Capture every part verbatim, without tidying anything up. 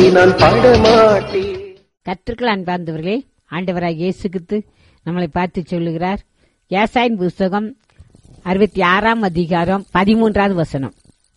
நான் பாடமாட்டேன். கர்த்தருக்குள் அன்பார்ந்தவர்களே, ஆண்டவராகிய இயேசு கிறிஸ்து நம்மளை பார்த்து சொல்லுகிறார். ஏசாயின் புஸ்தகம் அறுபத்தி ஆறாம் அதிகாரம் பதிமூன்றாவது வசனம்.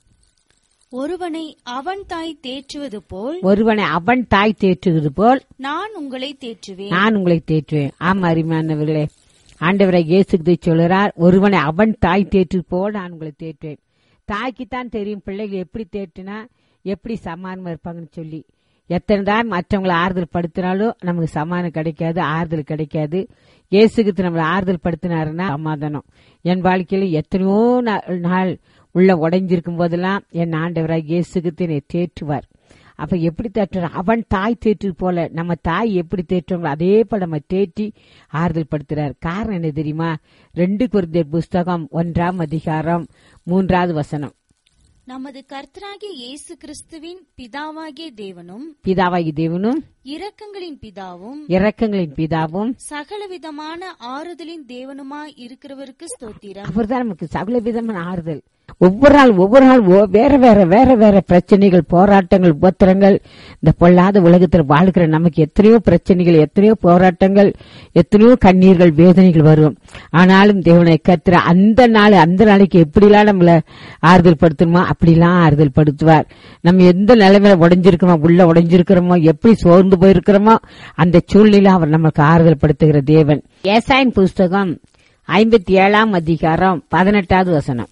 ஒருவனை அவன் தாய் தேற்றுவது போல் ஒருவனை அவன் தாய் தேற்றுவது போல் நான் உங்களை தேற்றுவேன் நான் உங்களை தேற்றுவேன். ஆமா அருமையானவர்களே, ஆண்டவராகிய இயேசு கிறிஸ்து சொல்லுகிறார், ஒருவனை அவன் தாய் தேற்றுவது போல் நான் உங்களை தேற்றுவேன். தாய்க்குத்தான் தெரியும் பிள்ளைகள் எப்படி தேற்றுனா எப்படி சமாதானமா இருப்பாங்கன்னு சொல்லி. எத்தனை தான் மற்றவங்களை ஆறுதல் படுத்தினாலும் நமக்கு சமாதானம் கிடைக்காது, ஆறுதல் கிடைக்காது. இயேசுக்கு நம்மளை ஆறுதல் படுத்தினாருன்னா சமாதானம். என் வாழ்க்கையில எத்தனையோ நாள் உள்ள உடைஞ்சிருக்கும் போதெல்லாம் என் ஆண்டவராக இயேசுக்கு என்னை தேற்றுவார். அப்ப எப்படி தேற்றுறார்? அவன் தாய் தேற்று போல நம்ம தாய் எப்படி தேற்றுவாங்களோ அதே போல நம்ம தேற்றி ஆறுதல் படுத்துறார். காரணம் என்ன தெரியுமா? ரெண்டு கொரிந்தியர் புஸ்தகம் ஒன்றாம் அதிகாரம் மூன்றாவது வசனம். நமது கர்த்தராகிய இயேசு கிறிஸ்துவின் பிதாவாகிய தேவனும் பிதாவாகிய தேவனும் இரக்கங்களின் பிதாவும் இரக்கங்களின் பிதாவும் சகலவிதமான ஆறுதலின் தேவனுமாய் இருக்கிறவருக்கு ஸ்தோத்திரம். அவர்தான் நமக்கு சகல விதமான ஆறுதல். ஒவ்வொரு நாள் ஒவ்வொரு நாள் வேற வேற வேற வேற பிரச்சனைகள், போராட்டங்கள், உபத்திரங்கள். இந்த பொல்லாத உலகத்தில் வாழ்கிற நமக்கு எத்தனையோ பிரச்சனைகள், எத்தனையோ போராட்டங்கள், எத்தனையோ கண்ணீர்கள், வேதனைகள் வரும். ஆனாலும் தேவனை கர்த்தர் அந்த நாள் அந்த நாளைக்கு எப்படிலாம் நம்மள ஆறுதல் படுத்தணுமோ அப்படிலாம் ஆறுதல் படுத்துவார். நம்ம எந்த நிலைமையில உடைஞ்சிருக்கிறோமோ, உள்ள உடைஞ்சிருக்கிறோமோ, எப்படி சோர்ந்து போயிருக்கிறோமோ அந்த சூழ்நிலை அவர் நமக்கு ஆறுதல் படுத்துகிற தேவன். ஏசாயின் புஸ்தகம் ஐம்பத்தி ஏழாம் அதிகாரம் பதினெட்டாவது வசனம்.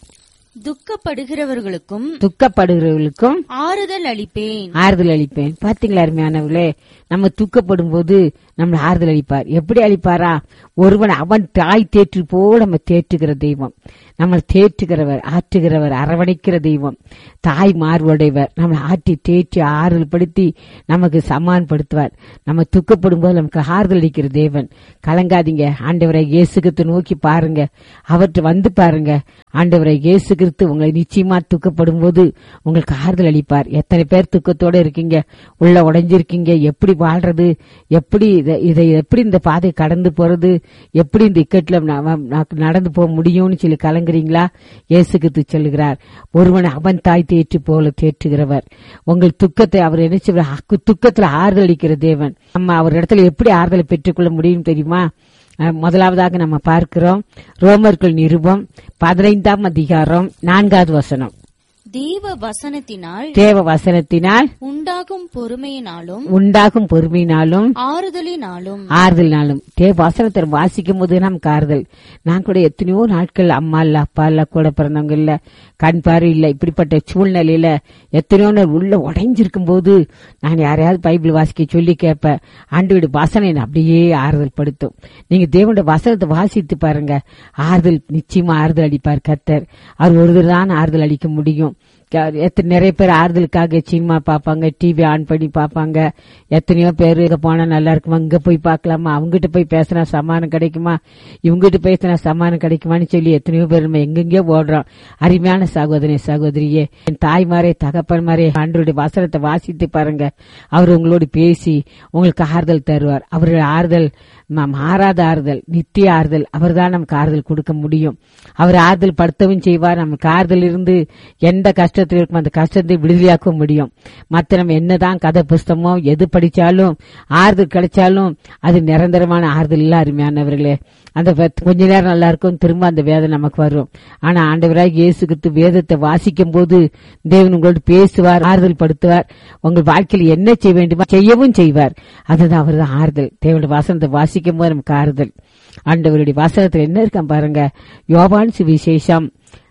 துக்கப்படுகிறவர்களுக்கும் துக்கப்படுகிறவர்களுக்கும் ஆறுதல் அளிப்பேன் ஆறுதல் அளிப்பேன். பாத்தீங்களா அருமையானவர்களே, நம்ம துக்கப்படும் போது நம்மளை ஆறுதல் அளிப்பார். எப்படி அளிப்பாரா? ஒருவன் அவன் தாய் தேற்று போல் நம்ம தேற்றுகிற தெய்வம், நம்ம தேற்றுகிறவர், ஆற்றுகிறவர், அரவணைக்கிற தெய்வம், தாய் மார்புடையவர். நம்ம ஆற்றி தேற்றி ஆறுதல் படுத்தி நமக்கு சமாதானப்படுத்துவார். நம்ம துக்கப்படும் போது நமக்கு ஆறுதல் அளிக்கிற தேவன். கலங்காதீங்க, ஆண்டவரை இயேசு கிறிஸ்து நோக்கி பாருங்க, அவற்றை வந்து பாருங்க. ஆண்டவரை இயேசு கிறிஸ்து உங்களை நிச்சயமா துக்கப்படும் போது உங்களுக்கு ஆறுதல் அளிப்பார். எத்தனை பேர் துக்கத்தோட இருக்கீங்க, உள்ள உடைஞ்சிருக்கீங்க, எப்படி வாழ்றது, எப்படி இதை எப்படி இந்த பாதை கடந்து போறது, எப்படி இந்த இக்கட்டுல நடந்து போக முடியும்னு சொல்லி கலங்குறீங்களா? இயேசு கிறிஸ்து சொல்லுகிறார், ஒருவனை அவன் தாய் தேற்று போல தேற்றுகிறவர். உங்கள் துக்கத்தை அவர் என்ன செய்வார்? துக்கத்துல ஆறுதல் அளிக்கிற தேவன். நம்ம அவர் இடத்துல எப்படி ஆறுதலை பெற்றுக்கொள்ள முடியும் தெரியுமா? முதலாவதாக நம்ம பார்க்கிறோம் ரோமர்கள் நிருபம் பதினைந்தாம் அதிகாரம் நான்காவது வசனம். தேவ வசனத்தினால் தேவ வசனத்தினால் உண்டாகும் பொறுமையினாலும் உண்டாகும் பொறுமையினாலும் ஆறுதலினாலும் ஆறுதலினாலும் தேவ வசனத்தை வாசிக்கும் போது நமக்கு ஆறுதல். நான் கூட எத்தனையோ நாட்கள் அம்மா இல்ல, அப்பா இல்ல, கூட பிறந்தவங்க இல்ல, கண் பார்வை இல்ல, இப்படிப்பட்ட சூழ்நிலையில எத்தனையோ நாள் உள்ள உடைஞ்சிருக்கும் போது நான் யாரையாவது பைபிள் வாசிக்க சொல்லி கேட்பேன். ஆண்டவருடைய வசனம் அப்படியே ஆறுதல் படுத்தும். நீங்க தேவனுடைய வசனத்தை வாசித்து பாருங்க, ஆறுதல் நிச்சயமா ஆறுதல் அளிப்பார் கர்த்தர். அவர் ஒருவர் தான் ஆறுதல் அளிக்க முடியும். நிறைய பேர் ஆறுதலுக்காக சினிமா பாப்பாங்க, டிவி ஆன் பண்ணி பாப்பாங்க. எத்தனையோ பேரு போனா நல்லா இருக்குமா, இங்க போய் பாக்கலாமா, அவங்ககிட்ட போய் பேசினா சமாதானம் கிடைக்குமா, இவங்ககிட்ட பேசினா சமாதானம் கிடைக்குமான்னு சொல்லி எத்தனையோ பேர் நம்ம எங்கெங்கயோ ஓடுறோம். அருமையான சகோதரி சகோதரியே, என் தாய்மாரே தகப்பன்மாரே, ஆண்டவருடைய வசனத்தை வாசித்து பாருங்க. அவர் உங்களோடு பேசி உங்களுக்கு ஆறுதல் தருவார். அவருடைய ஆறுதல் மாறாத ஆறுதல், நித்திய ஆறுதல். அவர் தான் நமக்கு ஆறுதல் கொடுக்க முடியும். அவர் ஆறுதல் படுத்தவும் செய்வார். நமக்கு ஆறுதல் இருந்து எந்த கஷ்டத்தில் இருக்கும் அந்த கஷ்டத்தை விடுதலையாக்க முடியும். மற்ற நம்ம என்னதான் கதை புஸ்தகமோ எது படிச்சாலும் ஆறுதல் கிடைச்சாலும் அது நிரந்தரமான ஆறுதல் இல்ல. அருமையானவர்களே, அந்த கொஞ்ச நேரம் நல்லா இருக்கும், திரும்ப அந்த வேதனை நமக்கு வரும். ஆனா ஆண்டவராக இயேசு கிறிஸ்து வேதத்தை வாசிக்கும் போது தேவன் உங்களோடு பேசுவார், ஆறுதல் படுத்துவார். உங்கள் வாழ்க்கையில் என்ன செய்ய வேண்டுமோ செய்யவும் செய்வார். அதுதான் அவர் தான் ஆறுதல். தேவனுடைய வசனத்தை வாசிக்கும் போது நமக்கு ஆறுதல். ஆண்டவருடைய வசனத்தில் என்ன இருக்க பாருங்க. யோவான் சுவிசேஷம்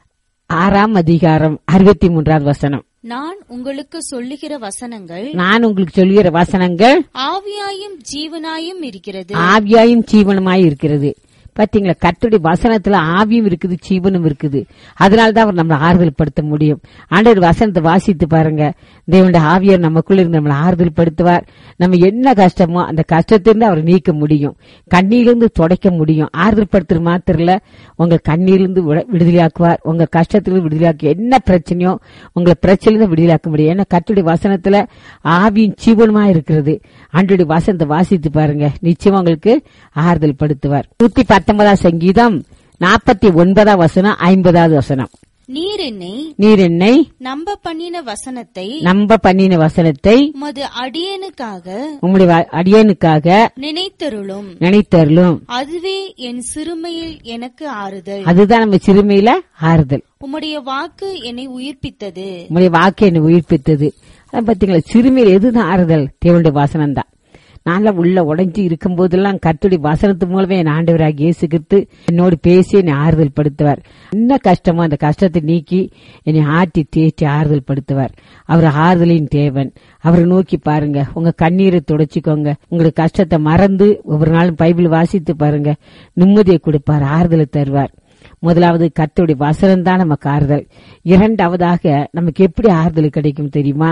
ஆறாம் அதிகாரம் அறுபத்தி மூன்றாவது வசனம். நான் உங்களுக்கு சொல்லுகிற வசனங்கள் நான் உங்களுக்கு சொல்லுகிற வசனங்கள் ஆவியாயும் ஜீவனாயும் இருக்கிறது ஆவியாயும் ஜீவனமாய் இருக்கிறது. பாத்தீங்களா, கர்த்தருடைய வசனத்துல ஆவியும் இருக்குது, ஜீவனும் இருக்குது. அதனாலதான் அவர் நம்மளை ஆறுதல் படுத்த முடியும். ஆண்டவர் வசனத்தை வாசித்து பாருங்க, தேவனுடைய ஆவியார் நமக்குள்ள இருந்து நம்மளை ஆறுதல் படுத்துவார். நம்ம என்ன கஷ்டமோ அந்த கஷ்டத்திலிருந்து அவர் நீக்க முடியும், கண்ணீரிலிருந்து துடைக்க முடியும். ஆறுதல் படுத்துற மாத்திரல உங்க கண்ணீரிலிருந்து விடுதலையாக்குவார், உங்க கஷ்டத்திலிருந்து விடுதலையாக்கு. என்ன பிரச்சனையோ உங்களை பிரச்சனையிலிருந்து விடுதலையாக்க முடியும். ஏன்னா கர்த்தருடைய வசனத்துல ஆவியும் ஜீவனுமா இருக்கிறது. ஆண்டவருடைய வசனத்தை வாசித்து பாருங்க, நிச்சயமா உங்களுக்கு ஆறுதல் படுத்துவார். நூத்தி பத்தொன்பதாம் சங்கீதம் நாற்பத்தி ஒன்பதாம் வசனம் ஐம்பதாவது வசனம். நீர் என்னை நீர் என்னை நம்ப பண்ணின வசனத்தை நம்ப பண்ணின வசனத்தை உமது அடியேனுக்காக உம்முடைய அடியேனுக்காக நினைத்தருளும். நினைத்தருளும். அதுவே என் சிறுமையில் எனக்கு ஆறுதல். அதுதான் நம்ம சிறுமையில ஆறுதல். உம்முடைய வாக்கு என்னை உயிர்ப்பித்தது. உம்முடைய வாக்கு என்னை உயிர்ப்பித்தது. அதான் பாத்தீங்களா, சிறுமையில் எதுதான் ஆறுதல்? தேவனுடைய வசனம் தான். நான்லாம் உள்ள உடைஞ்சு இருக்கும் போதெல்லாம் கர்த்தருடைய வசனத்து மூலமே என் ஆண்டவராக இயேசு கிறிஸ்து என்னோடு பேசி என்னை ஆறுதல் படுத்துவார். என்ன கஷ்டமோ அந்த கஷ்டத்தை நீக்கி என்னை ஆட்டி தேற்றி ஆறுதல் படுத்துவார். அவர் ஆறுதலின் தேவன். அவரை நோக்கி பாருங்க, உங்க கண்ணீரை துடைச்சிக்கோங்க. உங்களுக்கு கஷ்டத்தை மறந்து ஒவ்வொரு நாளும் பைபிள் வாசித்து பாருங்க, நிம்மதியை கொடுப்பார், ஆறுதலை தருவார். முதலாவது கர்த்தருடைய வசனம் தான் நமக்கு ஆறுதல். இரண்டாவதாக நமக்கு எப்படி ஆறுதல் கிடைக்கும் தெரியுமா?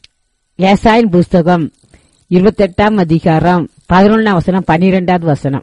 ஏசாயின் புஸ்தகம் இருபத்தி எட்டாம் அதிகாரம் பதினொன்னாம் வசனம் பனிரெண்டாவது வசனம்.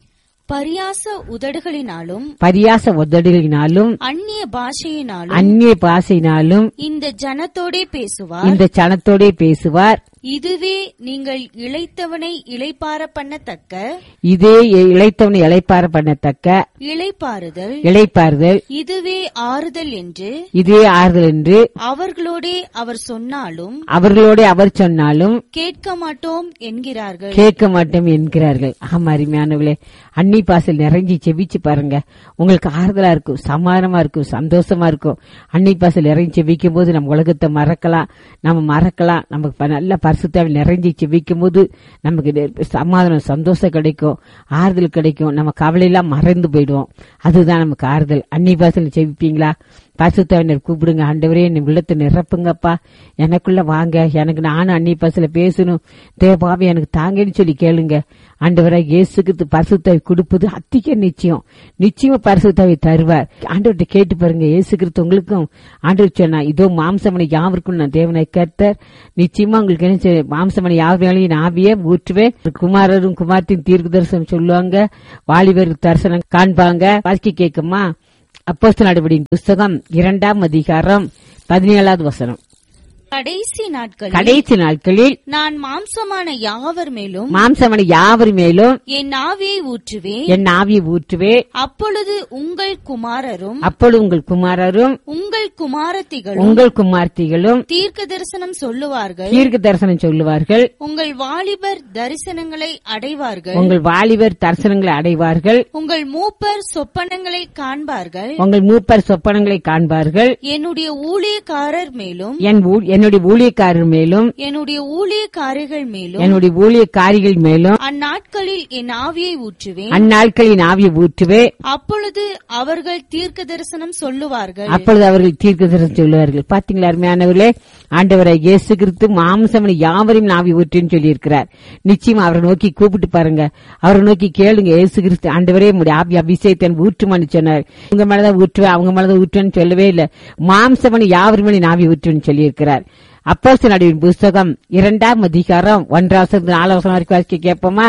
பரியாச உதடுகளினாலும் பரியாச உதடுகளினாலும் அந்நிய பாஷையினாலும் அந்நிய பாஷையினாலும் இந்த ஜனத்தோடே பேசுவார். இந்த ஜனத்தோடே பேசுவார். இதுவே நீங்கள் இளைத்தவனை இளைப்பார பண்ணத்தக்க இதே இளைத்தவனை இளைப்பார பண்ணத்தக்க இளைப்பாறுதல் இளைப்பாறுதல் இதுவே ஆறுதல் என்று இதே ஆறுதல் என்று அவர்களோடே அவர் சொன்னாலும் அவர்களோட அவர் சொன்னாலும் கேட்க மாட்டோம் என்கிறார்கள். கேட்க மாட்டோம் என்கிறார்கள். ஆமா, அருமையானவளே, அன்னி பாசல் நிறைஞ்சி செவிச்சு பாருங்க, உங்களுக்கு ஆறுதலா இருக்கும், சமாதானமா இருக்கும், சந்தோஷமா இருக்கும். அன்னி பாசல் நிறைஞ்சி செவிக்கும் போது நம்ம உலகத்தை மறக்கலாம், நம்ம மறக்கலாம். நமக்கு நல்ல பரிசுத்தாவி நிறைஞ்சி செவிக்கும் போது நமக்கு சமாதானம், சந்தோஷம் கிடைக்கும், ஆறுதல் கிடைக்கும். நம்ம கவலையெல்லாம் மறைந்து போயிடுவோம். அதுதான் நமக்கு ஆறுதல். அன்னி பாசல் செவிப்பீங்களா? பரிசுத்தாவினர் கூப்பிடுங்க, ஆண்டவரே என் உள்ளத்தை நிரப்புங்கப்பா, எனக்குள்ள வாங்க, எனக்கு நானும் அன்னி பாசல பேசணும், தேவாவே எனக்கு தாங்கன்னு சொல்லி கேளுங்க. ஆண்டவரை இயேசுக்கு பரிசுத்தாவி கொடுப்பது அத்திக்க நிச்சயம். நிச்சயமா பரிசுத்தாவி தருவார். ஆண்டவர்கிட்ட கேட்டு பாருங்க. இயேசு கிறிஸ்து உங்களுக்கும் ஆண்டவர் சொன்னா, இதோ மாம்சமனை யாவருக்கும் நான் தேவனை கர்த்தர், நிச்சயமா உங்களுக்கு என்ன செய்ய, மாம்சமனை யாவரையும் ஆவியே ஊற்றுவேன். குமாரரும் குமாரத்தின் தீர்க்க தரிசனம் சொல்லுவாங்க, வாலிபர் தரிசனம் காண்பாங்க. வாசிக்க கேட்குமா? அப்போஸ்தலர் நடவடிக்கையின் புஸ்தகம் இரண்டாம் அதிகாரம் பதினேழாவது வசனம். கடைசி நாட்களில் கடைசி நாட்களில் நான் மாம்சமான யாவர் மேலும் மாம்சமான யாவர் மேலும் என் ஆவியை ஊற்றுவேன். என் ஆவியை ஊற்றுவே. அப்பொழுது உங்கள் குமாரரும் அப்பொழுது உங்கள் குமாரரும் உங்கள் குமாரத்திகளும் உங்கள் குமார்த்திகளும் தீர்க்க தரிசனம் சொல்லுவார்கள். தீர்க்க தரிசனம் சொல்லுவார்கள். உங்கள் வாலிபர் தரிசனங்களை அடைவார்கள். உங்கள் வாலிபர் தரிசனங்களை அடைவார்கள். உங்கள் மூப்பர் சொப்பனங்களை காண்பார்கள். உங்கள் மூப்பர் சொப்பனங்களை காண்பார்கள். என்னுடைய ஊழியக்காரர் மேலும் என் ஊ- என்னுடைய ஊழியக்காரர் மேலும் என்னுடைய ஊழியக்காரிகள் மேலும் என்னுடைய ஊழியக்காரிகள் மேலும் அந்நாட்களில் என் ஆவியை ஊற்றுவேன். அந்நாட்களின் ஆவியை ஊற்றுவே. அப்பொழுது அவர்கள் தீர்க்க தரிசனம் சொல்லுவார்கள். அப்பொழுது அவர்கள் தீர்க்க தரிசனம் சொல்லுவார்கள். பாத்தீங்களா அருமையானவர்களே, ஆண்டவரை இயேசு கிறிஸ்து மாம்சமனை யாவரையும் ஆவி ஊற்றுன்னு சொல்லி இருக்கிறார். நிச்சயமா அவரை நோக்கி கூப்பிட்டு பாருங்க, அவரை நோக்கி கேளுங்க. இயேசு கிறிஸ்து ஆண்டவரே உம்முடைய ஆவி அபிஷேகத்தை ஊற்றுமான்னு சொன்னார். உங்க மேலதான் ஊற்றுவேன், அவங்க மேலதான் ஊற்றுவேன்னு சொல்லவே இல்லை. மாம்சமனை யாவருமே ஆவி ஊற்றுன்னு சொல்லி இருக்கிறார். அப்போஸ்தலர் நடவடிக்கையின் புஸ்தகம் இரண்டாம் அதிகாரம் ஒன்றாவது நாலாவது வரைக்கும் வாசிக்க கேட்போமா?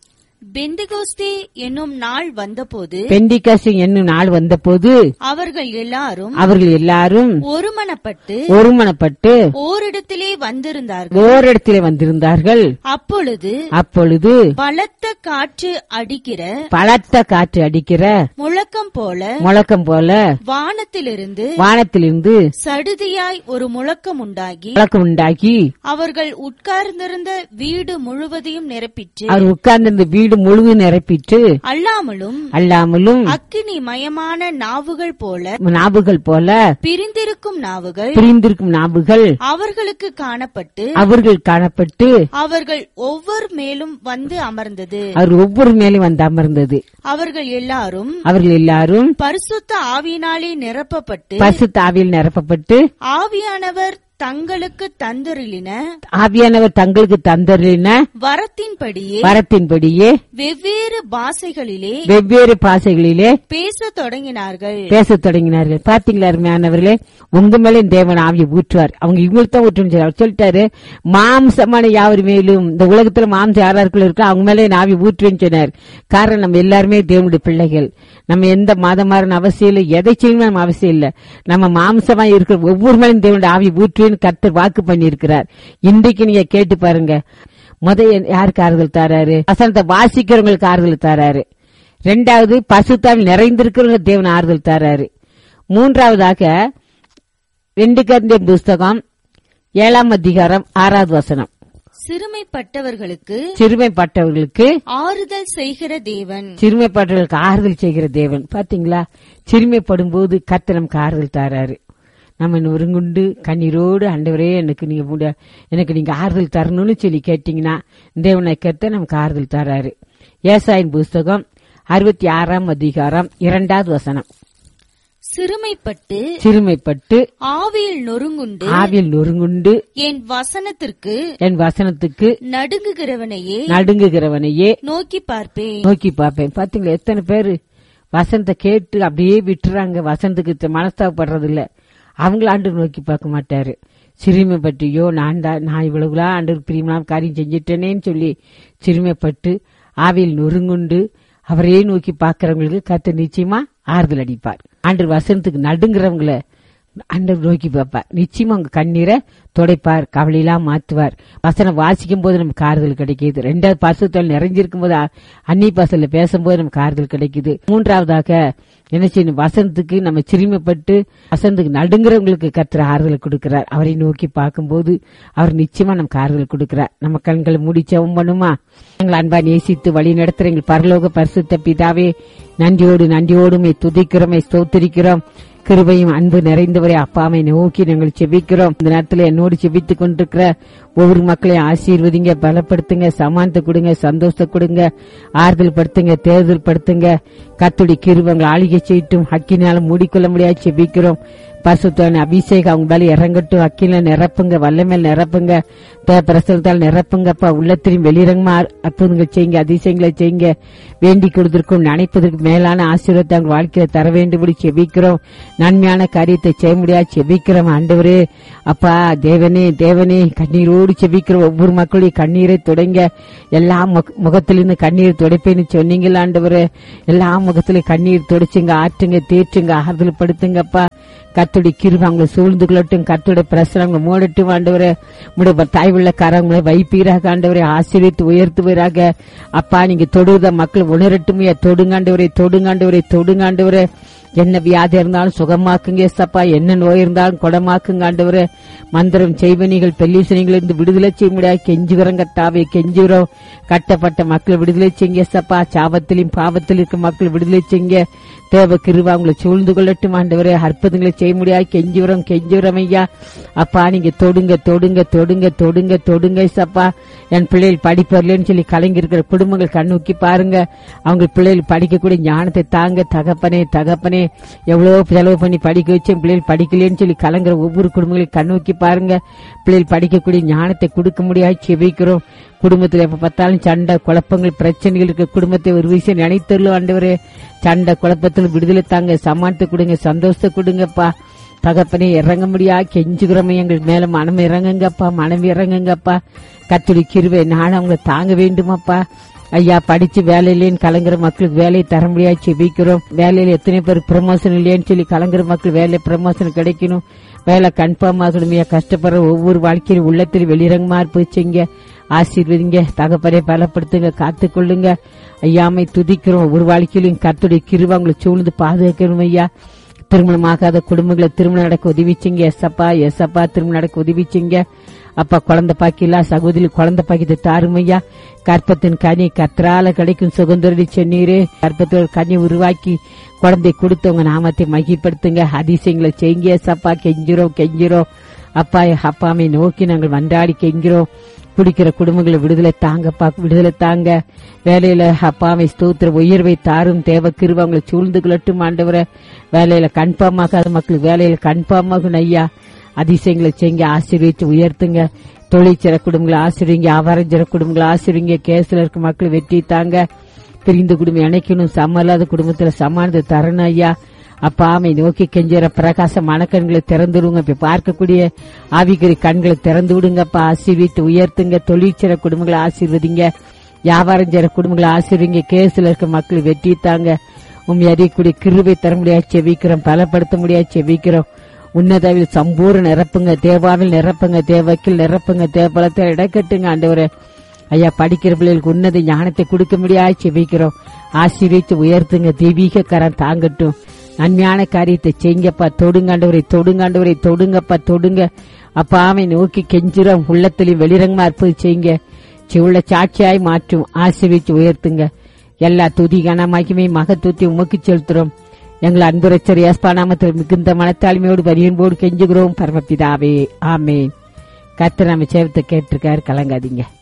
பெந்தெகோஸ்தே என்னும் நாள் வந்தபோது பெண்டிகஸ்து என்னும் நாள் வந்தபோது அவர்கள் எல்லாரும் அவர்கள் எல்லாரும் ஒருமனப்பட்டு ஒருமனப்பட்டு ஓரிடத்திலே வந்திருந்தார்கள். ஓரிடத்திலே வந்திருந்தார்கள். அப்பொழுது அப்பொழுது பலத்த காற்று அடிக்கிற பலத்த காற்று அடிக்கிற முழக்கம் போல முழக்கம் போல வானத்திலிருந்து வானத்திலிருந்து சடுதியாய் ஒரு முழக்கம் உண்டாகி முழக்கம் உண்டாகி அவர்கள் உட்கார்ந்திருந்த வீடு முழுவதையும் நிரப்பிற்று. அவர் உட்கார்ந்திருந்த வீடு முழுவதும் நிரப்பிட்டு அல்லாமலும் அல்லாமலும் அக்கினி மயமான நாவுகள் போல நாவுகள் போல பிரிந்திருக்கும் நாவுகள் பிரிந்திருக்கும் நாவுகள் அவர்களுக்கு காணப்பட்டு அவர்கள் காணப்பட்டு அவர்கள் ஒவ்வொரு மேலும் வந்து அமர்ந்தது. அவர் ஒவ்வொரு மேலும் வந்து அமர்ந்தது. அவர்கள் எல்லாரும் அவர்கள் எல்லாரும் பரிசுத்த ஆவியினாலே நிரப்பப்பட்டு பரிசுத்த ஆவியில் நிரப்பப்பட்டு ஆவியானவர் தங்களுக்கு தந்தருளின ஆவியானவர் தங்களுக்கு தந்தருளின வரத்தின்படியே வரத்தின்படியே வெவ்வேறு பாஷைகளிலே வெவ்வேறு பாஷைகளிலே பேசத் தொடங்கினார்கள். பேசத் தொடங்கினார்கள். பாத்தீங்களா அருமையானவர்களே, உங்க மேல தேவன் ஆவியை ஊற்றுவார். அவங்க இவங்களுக்கு தான் ஊற்றுன்னு அவர் சொல்லிட்டாரு. மாம்சமான யாவர் மேலும் இந்த உலகத்துல மாம்சம் யாராருக்குள்ள இருக்கோ அவங்க மேலே ஆவி ஊற்றுவேன்னு சொன்னார். காரணம் நம்ம எல்லாருமே தேவனுடைய பிள்ளைகள். நம்ம எந்த மதமாரின் அவசியம் இல்லை, எதை செய்யணும் நம்ம அவசியம் இல்லை. நம்ம மாம்சமா இருக்கிற ஒவ்வொரு மேலும் தேவனுடைய ஆவி ஊற்றுவேன் கர்த்தர் வாக்கு பண்ணி இருக்கிறார். இன்றைக்கு நீங்க கேட்டு பாருங்க. முத யாருக்கு ஆறுதல் தராரு? வசனத்தை வாசிக்கிறவங்களுக்கு ஆறுதல் தராரு. ரெண்டாவது பசுத்தாவில் நிறைந்திருக்கிறவங்க தேவன் ஆறுதல் தராரு. மூன்றாவதாக ரெண்டு கொரிந்தியர் புஸ்தகம் ஏழாம் அதிகாரம் ஆறாவது வசனம். சிறுமைப்பட்டவர்களுக்கு சிறுமைப்பட்டவர்களுக்கு ஆறுதல் செய்கிற தேவன். சிறுமைப்பட்டவர்களுக்கு ஆறுதல் செய்கிற தேவன். பாத்தீங்களா, சிறுமைப்படும் போது கர்த்தர் நமக்கு ஆறுதல் தராரு. நம்ம நொறுங்குண்டு கண்ணீரோடு ஆண்டவரே எனக்கு நீங்க முட- எனக்கு நீங்க ஆறுதல் தரணும்னு சொல்லி கேட்டீங்கன்னா தேவனை கர்த்தர் நமக்கு ஆறுதல் தராரு. ஏசாயின் புஸ்தகம் அறுபத்தி ஆறாம் அதிகாரம் இரண்டாவது வசனம். சிறுமைப்பட்டு சிறுமைப்பட்டு ஆவியில் நொறுங்குண்டு ஆவியில் நொறுங்குண்டு என் வசனத்திற்கு என் வசனத்துக்கு நடுங்குகிறவனையே நடுங்குகிறவனையே நோக்கி பார்ப்பேன். நோக்கி பார்ப்பேன். பாத்தீங்களா, எத்தனை பேரு வசனத்தை கேட்டு அப்படியே விட்டுறாங்க, வசனத்துக்கு மனஸ்தாபப்படுறது இல்ல. அவங்கள ஆண்டு நோக்கி பார்க்க மாட்டாரு. சிறுமைப்பட்டியோ நான் தான் நான் இவ்வளவுலாம் ஆண்டு பிரியமான காரியம் செஞ்சிட்டேனேன்னு சொல்லி சிறுமைப்பட்டு ஆவியில் நொறுங்குண்டு அவரையே நோக்கி பார்க்கிறவங்களுக்கு கர்த்தர் நிச்சயமா ஆறுதல் அடிப்பார். ஆண்டு வசனத்துக்கு நடுங்கிறவங்கள ஆண்டவர் நோக்கி பார்ப்பார். நிச்சயமா உங்க கண்ணீரை துடைப்பார், கவலையெல்லாம் மாத்துவார். வசனம் வாசிக்கும் போது நமக்கு ஆறுதல் கிடைக்குது. ரெண்டாவது பரிசுத்தல் நிறைஞ்சிருக்கும் போது அன்னி பாசல்ல பேசும்போது நமக்கு ஆறுதல் கிடைக்குது. மூன்றாவதாக என்ன செய்யணும், வசனத்துக்கு நம்ம சிறுமைப்பட்டு வசனத்துக்கு நடுங்கிறவங்களுக்கு கர்த்தர் ஆறுதல் கொடுக்கிறார். அவரை நோக்கி பார்க்கும்போது அவர் நிச்சயமா நமக்கு ஆறுதல் கொடுக்கிறார். நம்ம கண்களை மூடி ஜெபம் பண்ணுமா? எங்களை அன்பா நேசித்து வழி நடத்துற எங்கள் பரலோக பரிசுத்த பிதாவே, நன்றியோடு நன்றியோடுமே துதிக்கிறோமே ஸ்தோத்திரிக்கிறோம். கிருபையும் அன்பு நிறைந்தவரை அப்பாமை நோக்கி நாங்கள் செபிக்கிறோம். இந்த நேரத்தில் என்னோடு செபித்துக் கொண்டிருக்கிற ஒவ்வொரு மக்களையும் ஆசீர்வதிங்க, பலப்படுத்துங்க, சமானத்தை கொடுங்க, சந்தோஷத்தை கொடுங்க, ஆறுதல் படுத்துங்க, தேர்தல் படுத்துங்க. கர்த்தருடைய கிருபை ஆளுகை செய்யட்டும். அக்கினால மூடிக்கொள்ள முடியாது செபிக்கிறோம். பரிசுத்தவான் அபிஷேகம் அவங்க மேல இறங்கட்டும். அக்கில நிரப்புங்க, வல்லமேல் நிரப்புங்க, பிரசனத்தால் நிரப்புங்கப்பா. உள்ளத்திலும் வெளிரங்கமா அற்புதங்கள் செய்யுங்க, அதிசயங்களை செய்யுங்க. வேண்டிக் கொடுத்திருக்கும் நினைப்பதற்கு மேலான ஆசீர்வாதத்தை அவங்க வாழ்க்கையில தர வேண்டும்படி செபிக்கிறோம். நன்மையான காரியத்தை செய்ய முடியாது செபிக்கிறோம். ஆண்டவரே அப்பா, தேவனே தேவனே கண்ணீரோடு செபிக்கிறோம். ஒவ்வொரு மக்களுடைய கண்ணீரை தொடங்க, எல்லா முகத்திலிருந்து கண்ணீர் துடைப்பேன்னு சொன்னீங்களா ஆண்டவரே. எல்லா முகத்திலும் கண்ணீர் துடைச்சுங்க, ஆற்றுங்க, தேற்றுங்க, ஆறுதல் படுத்துங்கப்பா. கர்த்தருடைய கிருபை அவங்களை சூழ்ந்து கொள்ளட்டும். கர்த்தருடைய பிரசனங்களை மூடட்டும் ஆண்டவரே. உடைய தாய்வுள்ள கரங்களை வைப்பீராக ஆண்டவரே. ஆசீர்வித்து உயர்த்துவீராக அப்பா. நீங்க தொடுத மக்கள் உணரட்டுமே. தொடுங்காண்டவரே, தொடுங்காண்டவரே, தொடுங்காண்டவரே. என்ன வியாதி இருந்தாலும் சுகமாக்குங்க சப்பா. என்ன நோய் இருந்தாலும் குணமாக்குங்க ஆண்டவரே. மந்திரம் செய்வனிகள் பெல்லிசனிகள் இருந்து விடுதலை செய்ய முடியாது கெஞ்சுகிறோம் கத்தாவே, கெஞ்சுகிறோம். கட்டப்பட்ட மக்கள் விடுதலை செய்யுங்க சப்பா. சாபத்திலும் பாவத்தில் இருக்க மக்கள் விடுதலை செய்யுங்க. தேவ கிருபை அவங்களை சூழ்ந்து கொள்ளட்டும் ஆண்டவரே. அற்புதங்களை செய்ய முடியாது கெஞ்சுகிறோம், கெஞ்சுகிறோம் ஐயா. அப்பா நீங்க தொடுங்க, தொடுங்க, தொடுங்க, தொடுங்க, தொடுங்க சப்பா. என் பிள்ளைகள் படிப்பர்லன்னு சொல்லி கலங்கி இருக்கிற குடும்பங்கள் கண்ணூக்கி பாருங்க. அவங்க பிள்ளைகள் படிக்கக்கூடிய ஞானத்தை தாங்க தகப்பனே, தகப்பனே. எவ்வளவு செலவு பண்ணி படிக்க வச்சு பிள்ளைகள் படிக்கலன்னு சொல்லி கலங்குற ஒவ்வொரு குடும்பங்களையும் கண்ணூக்கி பாருங்க. பிள்ளைகள் படிக்கக்கூடிய ஞானத்தை கொடுக்க முடியாது செபிக்கிறோம். குடும்பத்தில் எப்ப பார்த்தாலும் சண்டை குழப்பங்கள் பிரச்சனைகள் இருக்க குடும்பத்தை ஒரு விஷயம் நினைத்தருளும் ஆண்டவரே. சண்டை குழப்பத்தில் விடுதலை தாங்க, சமாளித்து கொடுங்க, சந்தோஷத்தை கொடுங்கப்பா. தகப்பனே இறங்க முடியா கெஞ்சுகிறோமே. எங்களுக்கு மேல மனம் இறங்குங்கப்பா, மனம் இறங்குங்கப்பா. கர்த்தருடைய கிருபை நானும் அவங்களை தாங்க வேண்டுமாப்பா. ஐயா படிச்சு வேலையிலேன்னு கலங்குற மக்களுக்கு வேலையை தர முடியாது செபிக்கிறோம். வேலையில எத்தனை பேர் ப்ரமோஷன் இல்லையான்னு சொல்லி கலங்குற மக்கள் வேலை ப்ரமோஷன் கிடைக்கணும், வேலை கன்ஃபார்ம் ஆகணும். கஷ்டப்படுற ஒவ்வொரு வாழ்க்கையிலும் உள்ளத்தில் வெளிரங்கமா போச்சுங்க. ஆசீர்வதிங்க தகப்பனே, பலப்படுத்துங்க, காத்துக்கொள்ளுங்க. ஐயாமை துதிக்கிறோம். ஒவ்வொரு வாழ்க்கையிலும் கர்த்தருடைய கிருபை அவங்களை சூழ்ந்து பாதுகாக்கணும் ஐயா. திருமணமாகாத குடும்பங்களை திருமணம் நடக்க உதவிச்சிங்க எஸ்அப்பா, எஸ்அப்பா திருமணம் நடக்க உதவிச்சிங்க அப்பா. குழந்தை பாக்கிலா சகோதரி குழந்தை பாக்கியத்தை தாருமையா. கற்பத்தின் கனி கர்த்தரால கிடைக்கும் சுகந்தரடி சென்னீரே. கற்பத்தோட கனி உருவாக்கி குழந்தை கொடுத்தவங்க நாமத்தை மகிப்படுத்துங்க, அதிசயங்களை செய்யுங்க எஸ்அப்பா. கெஞ்சிரோம், கெஞ்சிரோம் அப்பா. அப்பாமை நோக்கி நாங்கள் மன்றாடி கெஞ்சிரோம். குடிக்கிற குடும்பங்களை விடுதலை தாங்கப்பா, விடுதலை தாங்க. வேலையில அப்பாவை ஸ்தோத்திர உயர்வை தாரும். தேவ கிருபை அவங்களை சூழ்ந்து கொள்ளட்டும் ஆண்டவரே. வேலையில கன்ஃபார்ம் ஆகாத மக்களுக்கு வேலையில கன்ஃபார்ம் ஆகும் ஐயா. அதிசயங்களை செய்யுங்க, ஆசீர்வதிச்சு உயர்த்துங்க. தொழிற்சிற குடும்பங்களை ஆசீர்வீங்க, ஆவாரஞ்சிற குடும்பங்களை ஆசீர்வீங்க. கேஸ்ல இருக்க மக்கள் வெற்றி தாங்க. பிரிந்த குடும்பம் இணைக்கணும், சமல்லாத குடும்பத்துல சமானத்தை தரணும் ஐயா. அப்பா ஆமை நோக்கி கெஞ்சுற பிரகாச மனக்கண்களை திறந்து விடுங்க. இப்ப பார்க்கக்கூடிய ஆவிக்குறி கண்களை திறந்து விடுங்கப்பா. ஆசீர்வித்து உயர்த்துங்க. தொழிற்சிற குடும்பங்களை ஆசீர்வதிங்க, வியாபாரம் செய்ற குடும்பங்களை ஆசீர்வீங்க. கேஸ்ல இருக்க மக்கள் வெற்றி தாங்க. உண்மை அறியக்கூடிய கிருபை தர முடியாது செவிக்கிறோம், பலப்படுத்த முடியாது செவிக்கிறோம். உன்னதாவில் சம்பூர்ண நிரப்புங்க, தேவாவில் நிரப்புங்க, தேவக்கில் நிரப்புங்க, தேவபலத்தை இடக்கட்டுங்க ஆண்டவரே. ஐயா படிக்கிற பிள்ளைகளுக்கு உன்னத ஞானத்தை கொடுக்க முடியாது செபிக்கிறோம். ஆசீர்வதித்து உயர்த்துங்க, தெய்வீக கரம் தாங்கட்டும். நன்மையான காரியத்தை செய்யுங்கப்பா. தொடுங்காண்டவரை தொடுங்காண்டவரை தொடுங்கப்பா, தொடுங்க அப்பா. ஆமை நோக்கி கெஞ்சுறோம். உள்ளத்திலையும் வெளிரங்கமா அற்புதம் செய்யுங்க. சிவுள்ள சாட்சியாய் மாற்றும். ஆசீர்வதிச்சு உயர்த்துங்க. எல்லா துதி கனமாக்கியுமே மகத்துவத்தை உமக்கு செலுத்துறோம். எங்கள் அன்புரட்சர் ஏஸ்பா நாமத்தில் மிகுந்த மனத்தாழ்மையோடு பரியன்போடு கெஞ்சுகிறோம் பரமபிதாவே, ஆமென். கர்த்தர் நம்ம சேவத்தை கேட்டிருக்காரு, கலங்காதீங்க.